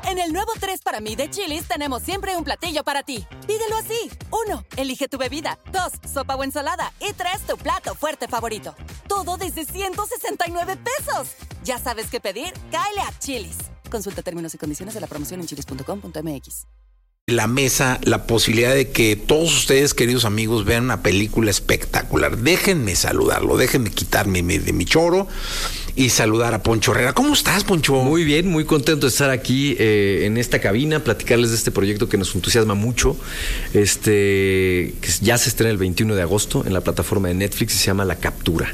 En el nuevo 3 para mí de Chili's tenemos siempre un platillo para ti. Pídelo así. 1. Elige tu bebida. 2. Sopa o ensalada. Y 3. Tu plato fuerte favorito. Todo desde 169 pesos. Ya sabes qué pedir. Cáele a Chili's. Consulta términos y condiciones de la promoción en chilis.com.mx. La mesa, la posibilidad de que todos ustedes, queridos amigos, vean una película espectacular. Déjenme saludarlo, déjenme quitarme de mi choro y saludar a Poncho Herrera. ¿Cómo estás, Poncho? Muy bien, muy contento de estar aquí en esta cabina, platicarles de este proyecto que nos entusiasma mucho, que ya se estrena el 21 de agosto en la plataforma de Netflix y se llama La Captura.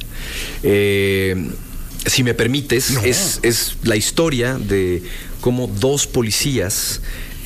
Si me permites, no. es la historia de cómo dos policías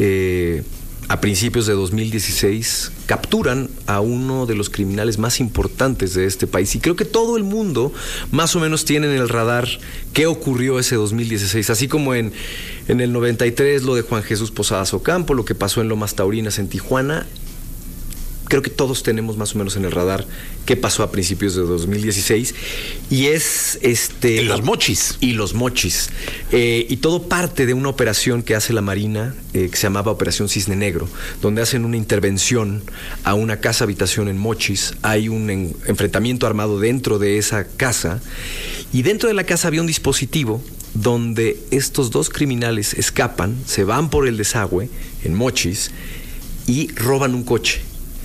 a principios de 2016 capturan a uno de los criminales más importantes de este país. Y creo que todo el mundo más o menos tiene en el radar qué ocurrió ese 2016. Así como en el 93 lo de Juan Jesús Posadas Ocampo, lo que pasó en Lomas Taurinas en Tijuana. Creo que todos tenemos más o menos en el radar qué pasó a principios de 2016. Y es Y los mochis. Y los mochis. Y todo parte de una operación que hace la Marina, que se llamaba Operación Cisne Negro, donde hacen una intervención a una casa habitación en Mochis. Hay un enfrentamiento armado dentro de esa casa. Y dentro de la casa había un dispositivo donde estos dos criminales escapan, se van por el desagüe en Mochis y roban un coche.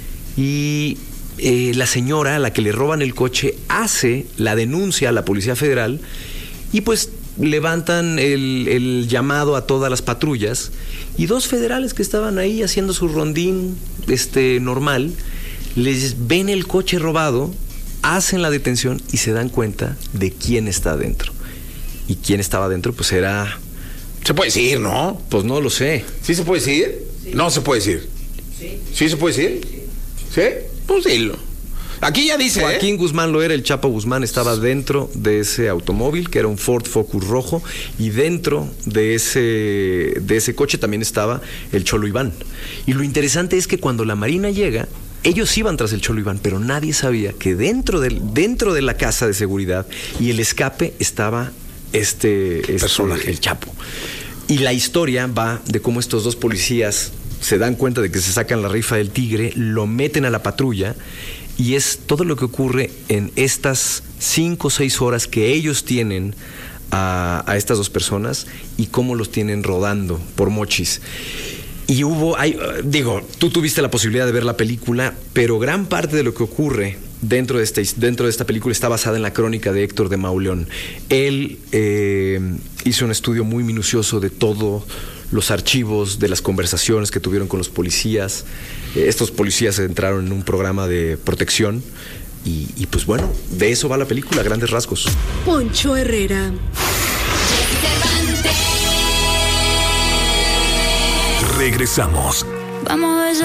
Y la señora a la que le roban el coche hace la denuncia a la Policía Federal y pues levantan el llamado a todas las patrullas y dos federales que estaban ahí haciendo su rondín normal, les ven el coche robado, hacen la detención y se dan cuenta de quién está adentro. Y quién estaba adentro pues era... Se puede decir, ¿no? Pues no lo sé. ¿Sí se puede decir? Sí. No se puede decir. Sí. ¿Sí se puede decir? Sí. ¿Sí? Pues dilo. Aquí ya dice, Joaquín Guzmán lo era, el Chapo Guzmán estaba dentro de ese automóvil, que era un Ford Focus rojo, y dentro de ese coche también estaba el Cholo Iván. Y lo interesante es que cuando la Marina llega, ellos iban tras el Cholo Iván, pero nadie sabía que dentro de la casa de seguridad y el escape estaba este personaje, el Chapo. Y la historia va de cómo estos dos policías se dan cuenta de que se sacan la rifa del tigre, lo meten a la patrulla y es todo lo que ocurre en estas 5 o 6 horas que ellos tienen a estas dos personas y cómo los tienen rodando por Mochis. Y tú tuviste la posibilidad de ver la película, pero gran parte de lo que ocurre dentro de esta película está basada en la crónica de Héctor de Mauleón. Él hizo un estudio muy minucioso de todo los archivos de las conversaciones que tuvieron con los policías. Estos policías entraron en un programa de protección y pues bueno, de eso va la película, a grandes rasgos. Poncho Herrera. Regresamos. Vamos a ver.